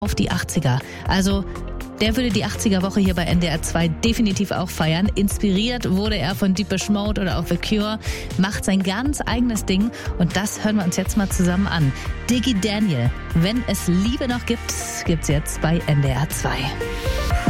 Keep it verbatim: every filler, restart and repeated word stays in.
auf die achtziger. Also der würde die achtziger-Woche hier bei N D R zwei definitiv auch feiern. Inspiriert wurde er von Depeche Mode oder auch The Cure, macht sein ganz eigenes Ding und das hören wir uns jetzt mal zusammen an. Diggy Daniel, wenn es Liebe noch gibt, gibt's jetzt bei N D R zwei.